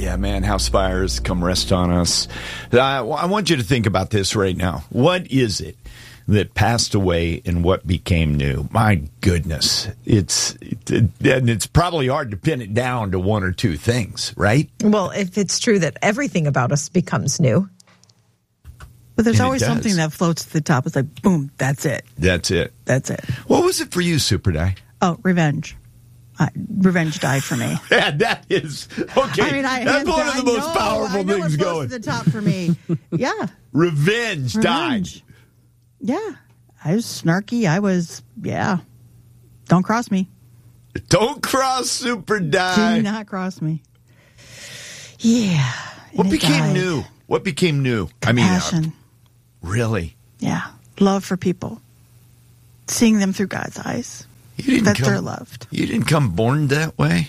Yeah, man, house fires come rest on us. I want you to think about this right now. What is it that passed away and what became new? My goodness. It's probably hard to pin it down to one or two things, right? Well, if it's true that everything about us becomes new. But there's always something that floats to the top. It's like, boom, that's it. That's it. That's it. What was it for you, Super Di? Oh, revenge. Revenge died for me. Yeah, that is okay. I mean, that's one of the most powerful things going. To the top for me. Yeah. Revenge died. Yeah. I was snarky. Don't cross me. Don't cross Super Di. Do not cross me. Yeah. What became new? What became new? Compassion. Really? Yeah. Love for people. Seeing them through God's eyes. They're loved. You didn't come born that way?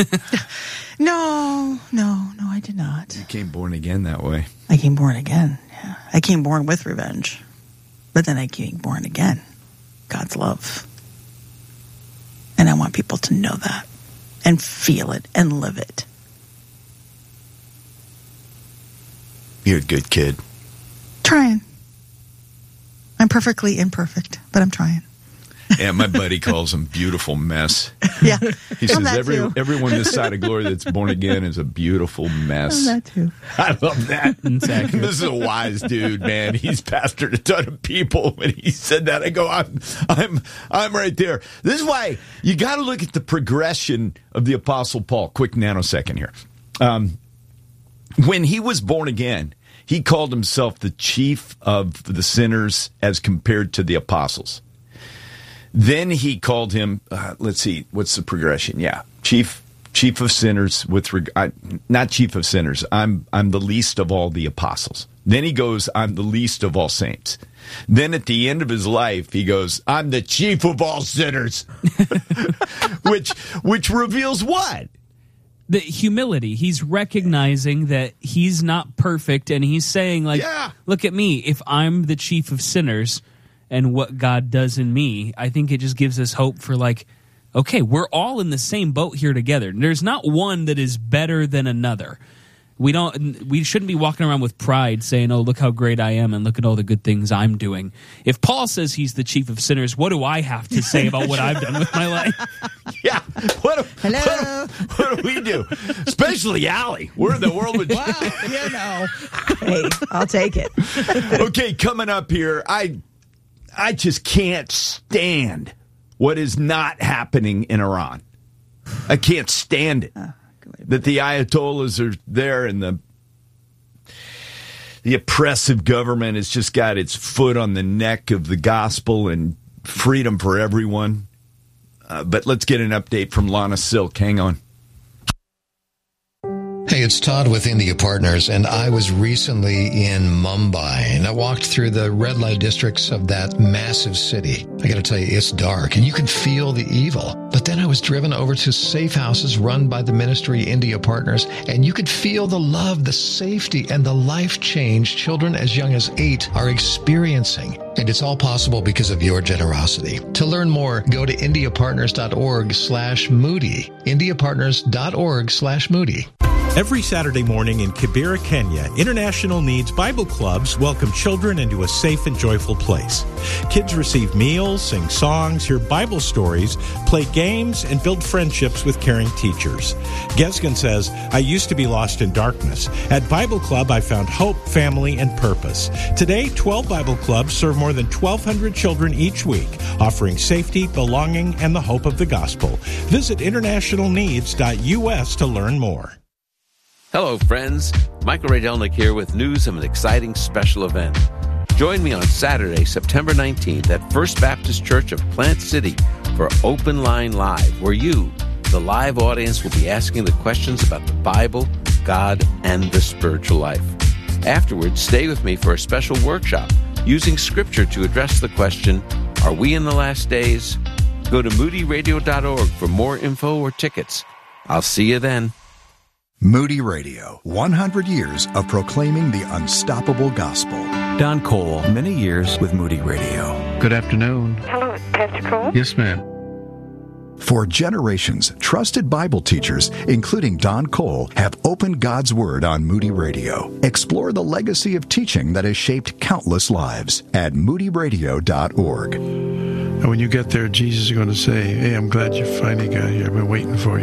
No, I did not. You came born again that way. I came born again, yeah. I came born with revenge. But then I came born again. God's love. And I want people to know that and feel it and live it. You're a good kid. Trying. I'm perfectly imperfect, but I'm trying. Yeah, my buddy calls him beautiful mess. Yeah. He says everyone this side of glory that's born again is a beautiful mess. I'm that too. I love that. Exactly. This is a wise dude, man. He's pastored a ton of people. When he said that, I go, I'm right there. This is why you got to look at the progression of the Apostle Paul. Quick nanosecond here. When he was born again, he called himself the chief of the sinners as compared to the apostles. Then he called him, let's see, what's the progression? Yeah, chief of sinners not chief of sinners. I'm the least of all the apostles. Then he goes, I'm the least of all saints. Then at the end of his life, he goes, I'm the chief of all sinners, which reveals what? The humility. He's recognizing that he's not perfect, and he's saying, look at me. If I'm the chief of sinners and what God does in me, I think it just gives us hope for okay, we're all in the same boat here together. There's not one that is better than another. We shouldn't be walking around with pride saying, oh, look how great I am and look at all the good things I'm doing. If Paul says he's the chief of sinners, what do I have to say about what I've done with my life? Yeah. What do we do? Especially Allie. We're in the world with... Wow, Hey, I'll take it. Okay, coming up here, I just can't stand what is not happening in Iran. I can't stand it. That the Ayatollahs are there and the oppressive government has just got its foot on the neck of the gospel and freedom for everyone. But let's get an update from Lana Silk. Hang on. Hey, it's Todd with India Partners, and I was recently in Mumbai, and I walked through the red light districts of that massive city. I gotta tell you, it's dark, and you can feel the evil. But then I was driven over to safe houses run by the ministry India Partners, and you could feel the love, the safety, and the life change children as young as 8 are experiencing. And it's all possible because of your generosity. To learn more, go to indiapartners.org/Moody. indiapartners.org/Moody. Every Saturday morning in Kibera, Kenya, International Needs Bible Clubs welcome children into a safe and joyful place. Kids receive meals, sing songs, hear Bible stories, play games, and build friendships with caring teachers. Gesgen says, I used to be lost in darkness. At Bible Club, I found hope, family, and purpose. Today, 12 Bible Clubs serve more than 1,200 children each week, offering safety, belonging, and the hope of the gospel. Visit internationalneeds.us to learn more. Hello, friends. Michael Radelnik here with news of an exciting special event. Join me on Saturday, September 19th at First Baptist Church of Plant City for Open Line Live, where you, the live audience, will be asking the questions about the Bible, God, and the spiritual life. Afterwards, stay with me for a special workshop using Scripture to address the question, are we in the last days? Go to moodyradio.org for more info or tickets. I'll see you then. Moody Radio, 100 years of proclaiming the unstoppable gospel. Don Cole, many years with Moody Radio. Good afternoon. Hello, Pastor Cole? Yes, ma'am. For generations, trusted Bible teachers, including Don Cole, have opened God's Word on Moody Radio. Explore the legacy of teaching that has shaped countless lives at moodyradio.org. And when you get there, Jesus is going to say, hey, I'm glad you finally got here. I've been waiting for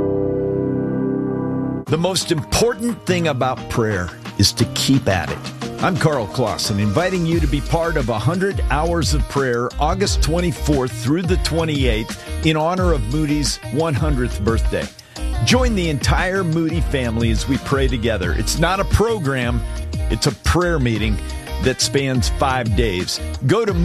you. The most important thing about prayer is to keep at it. I'm Carl Clausen, inviting you to be part of 100 Hours of Prayer, August 24th through the 28th, in honor of Moody's 100th birthday. Join the entire Moody family as we pray together. It's not a program, it's a prayer meeting that spans 5 days. Go to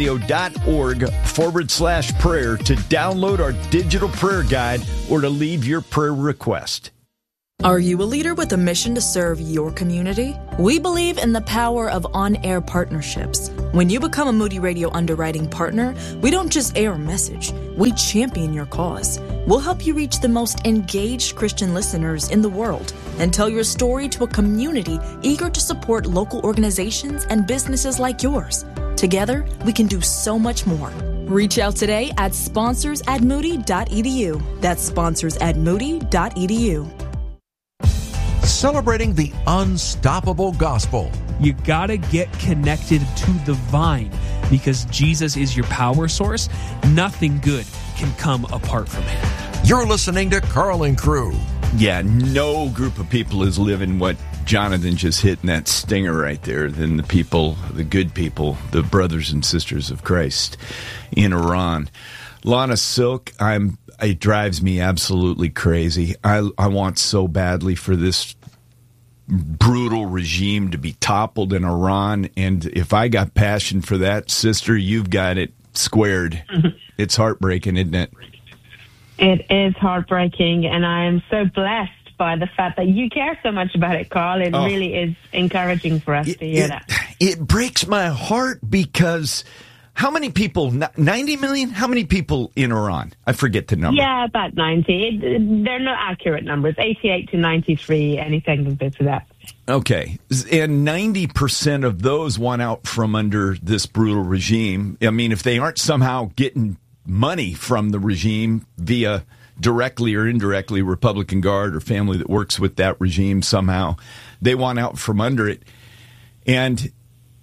moodyradio.org/prayer to download our digital prayer guide or to leave your prayer request. Are you a leader with a mission to serve your community? We believe in the power of on-air partnerships. When you become a Moody Radio underwriting partner, we don't just air a message, we champion your cause. We'll help you reach the most engaged Christian listeners in the world and tell your story to a community eager to support local organizations and businesses like yours. Together, we can do so much more. Reach out today at sponsors@moody.edu. That's sponsors@moody.edu. Celebrating the unstoppable gospel. You gotta get connected to the vine because Jesus is your power source. Nothing good can come apart from him. You're listening to Carl and Crew. Yeah, no group of people is living what Jonathan just hit in that stinger right there than the people, the good people, the brothers and sisters of Christ in Iran. Lana Silk, it drives me absolutely crazy. I want so badly for this brutal regime to be toppled in Iran, and if I got passion for that, sister, you've got it squared. It's heartbreaking, isn't it? It is heartbreaking, and I am so blessed by the fact that you care so much about it, Carl. It really is encouraging for us to hear that. It breaks my heart because how many people, 90 million? How many people in Iran? I forget the number. Yeah, about 90. They're not accurate numbers, 88 to 93, anything bit to that. Okay. And 90% of those want out from under this brutal regime. I mean, if they aren't somehow getting money from the regime via directly or indirectly Republican Guard or family that works with that regime somehow, they want out from under it. And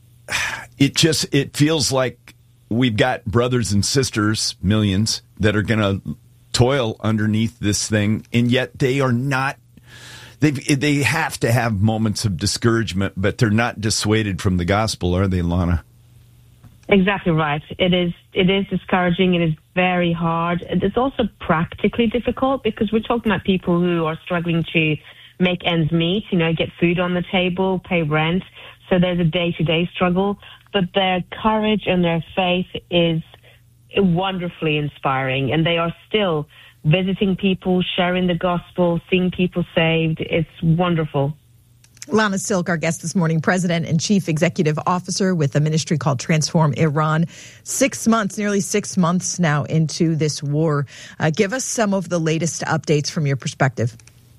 it feels like we've got brothers and sisters, millions, that are going to toil underneath this thing, and yet they are not. They have to have moments of discouragement, but they're not dissuaded from the gospel, are they, Lana? Exactly right. It is discouraging. It is very hard. It's also practically difficult because we're talking about people who are struggling to make ends meet, get food on the table, pay rent. So there's a day-to-day struggle. But their courage and their faith is wonderfully inspiring. And they are still visiting people, sharing the gospel, seeing people saved. It's wonderful. Lana Silk, our guest this morning, President and Chief Executive Officer with a ministry called Transform Iran. 6 months, nearly 6 months now into this war. Give us some of the latest updates from your perspective.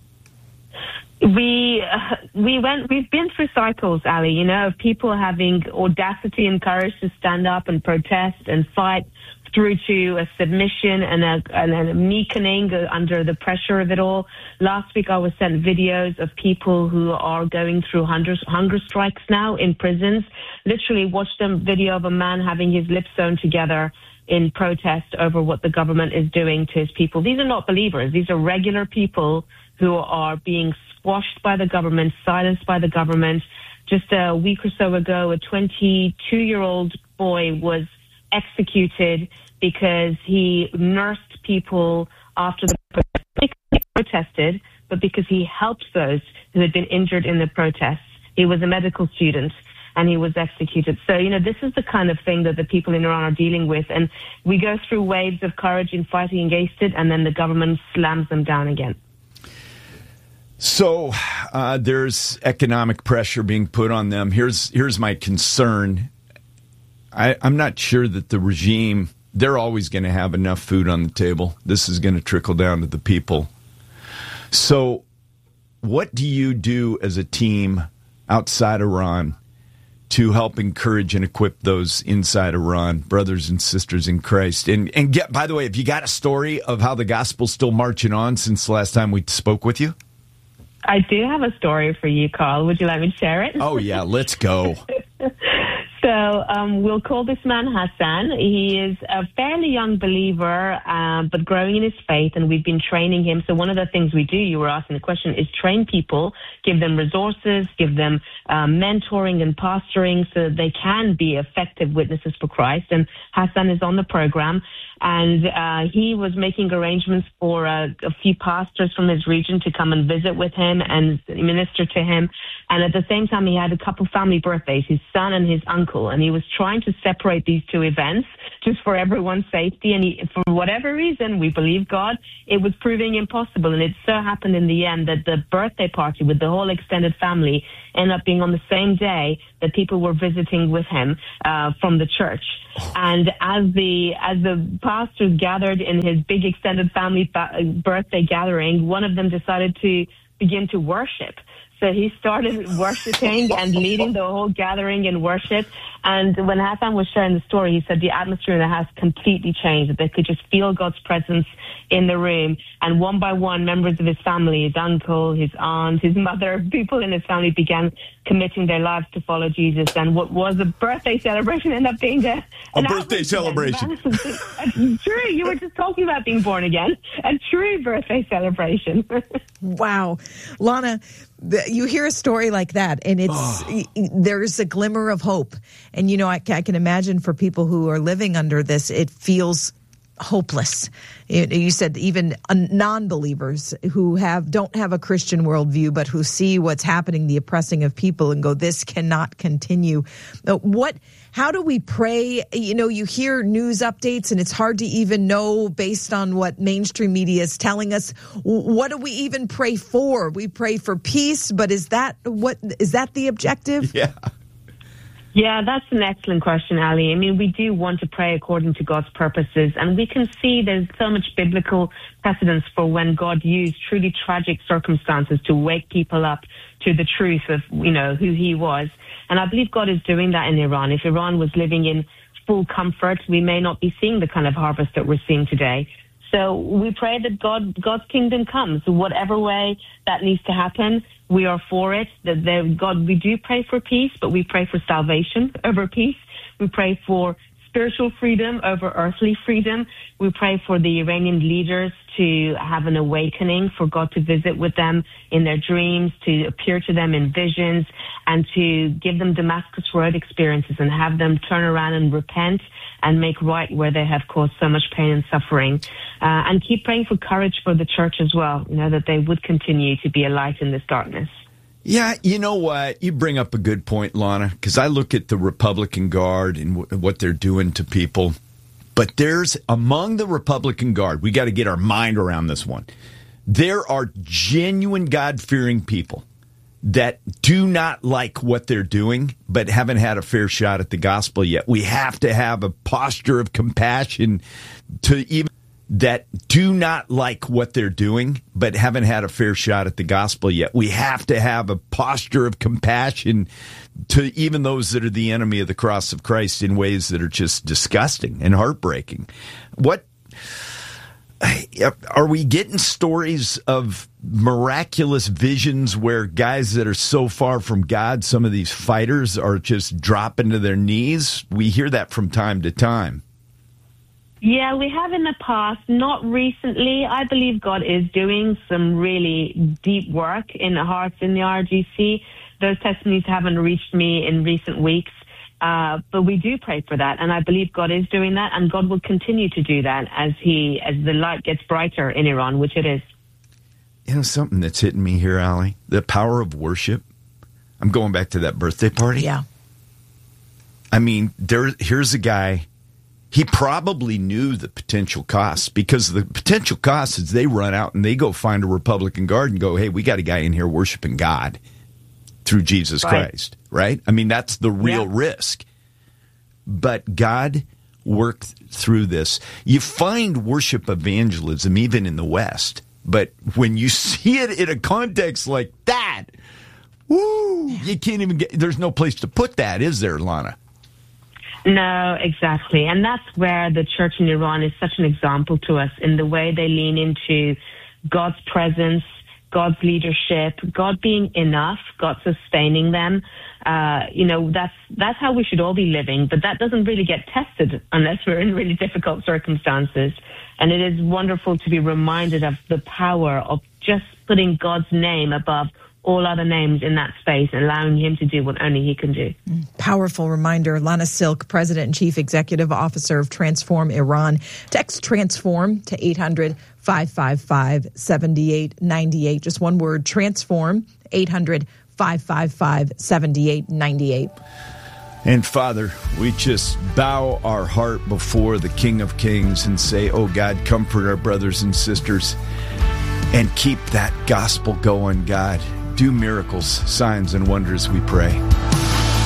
We've been through cycles, Ali, of people having audacity and courage to stand up and protest and fight through to a submission and a weakening under the pressure of it all. Last week, I was sent videos of people who are going through hunger strikes now in prisons. Literally watched a video of a man having his lips sewn together in protest over what the government is doing to his people. These are not believers. These are regular people who are being squashed by the government, silenced by the government. Just a week or so ago, a 22-year-old boy was executed because he nursed people after the protest. He protested, but because he helped those who had been injured in the protests. He was a medical student, and he was executed. So, this is the kind of thing that the people in Iran are dealing with. And we go through waves of courage in fighting against it, and then the government slams them down again. So there's economic pressure being put on them. Here's my concern. I'm not sure that the regime, they're always going to have enough food on the table. This is going to trickle down to the people. So what do you do as a team outside Iran to help encourage and equip those inside Iran, brothers and sisters in Christ. And get, by the way, have you got a story of how the gospel's still marching on since the last time we spoke with you? I do have a story for you, Carl. Would you like me to share it? Oh, yeah, let's go. So we'll call this man Hassan. He is a fairly young believer, but growing in his faith, and we've been training him. So one of the things we do, you were asking the question, is train people, give them resources, give them mentoring and pastoring so they can be effective witnesses for Christ. And Hassan is on the program, and he was making arrangements for a few pastors from his region to come and visit with him and minister to him. And at the same time, he had a couple family birthdays, his son and his uncle, and he was trying to separate these two events just for everyone's safety. And for whatever reason, we believe God, it was proving impossible. And it so happened in the end that the birthday party with the whole extended family ended up being on the same day that people were visiting with him from the church. And as the pastors gathered in his big extended family birthday gathering, one of them decided to begin to worship. So he started worshiping and leading the whole gathering in worship. And when Hassan was sharing the story, he said the atmosphere in the house completely changed, that they could just feel God's presence in the room. And one by one, members of his family, his uncle, his aunt, his mother, people in his family began committing their lives to follow Jesus. And what was a birthday celebration ended up being a birthday celebration. True, you were just talking about being born again. A true birthday celebration. Wow. Lana, you hear a story like that, and there's a glimmer of hope. And, I can imagine for people who are living under this, it feels hopeless. You said even non-believers who don't have a Christian worldview, but who see what's happening, the oppressing of people, and go, this cannot continue. How do we pray? You hear news updates, and it's hard to even know based on what mainstream media is telling us. What do we even pray for? We pray for peace, but is that the objective? Yeah. Yeah, that's an excellent question, Ali. I mean, we do want to pray according to God's purposes, and we can see there's so much biblical precedence for when God used truly tragic circumstances to wake people up to the truth of, who he was. And I believe God is doing that in Iran. If Iran was living in full comfort, we may not be seeing the kind of harvest that we're seeing today. So we pray that God's kingdom comes, whatever way that needs to happen. We are for it. We do pray for peace, but we pray for salvation over peace. We pray for spiritual freedom over earthly freedom. We pray for the Iranian leaders to have an awakening, for God to visit with them in their dreams, to appear to them in visions, and to give them Damascus Road experiences and have them turn around and repent and make right where they have caused so much pain and suffering. And keep praying for courage for the church as well, that they would continue to be a light in this darkness. Yeah, you know what? You bring up a good point, Lana, because I look at the Republican Guard and what they're doing to people. But there's, among the Republican Guard, we got to get our mind around this one. There are genuine God-fearing people that do not like what they're doing, but haven't had a fair shot at the gospel yet. We have to have a posture of compassion to even that do not like what they're doing, but haven't had a fair shot at the gospel yet. We have to have a posture of compassion to even those that are the enemy of the cross of Christ in ways that are just disgusting and heartbreaking. What are we getting stories of miraculous visions where guys that are so far from God, some of these fighters are just dropping to their knees? We hear that from time to time. Yeah, we have in the past, not recently. I believe God is doing some really deep work in the hearts in the RGC. Those testimonies haven't reached me in recent weeks, but we do pray for that, and I believe God is doing that, and God will continue to do that as the light gets brighter in Iran, which it is. Something that's hitting me here, Allie, the power of worship. I'm going back to that birthday party. Yeah. I mean, here's a guy. He probably knew the potential costs, because the potential costs is they run out and they go find a Republican Guard and go, hey, we got a guy in here worshiping God through Jesus Christ, right? I mean, that's the real risk. But God worked through this. You find worship evangelism even in the West, but when you see it in a context like that, Woo! You can't even there's no place to put that, is there, Lana? No, exactly. And that's where the church in Iran is such an example to us in the way they lean into God's presence, God's leadership, God being enough, God sustaining them. That's how we should all be living. But that doesn't really get tested unless we're in really difficult circumstances. And it is wonderful to be reminded of the power of just putting God's name above all other names in that space and allowing him to do what only he can do. Powerful reminder. Lana Silk, President and Chief Executive Officer of Transform Iran. Text Transform to 800-555-7898. Just one word, Transform, 800-555-7898. And Father, we just bow our heart before the King of Kings and say, oh God, comfort our brothers and sisters and keep that gospel going, God. Do miracles, signs, and wonders, we pray.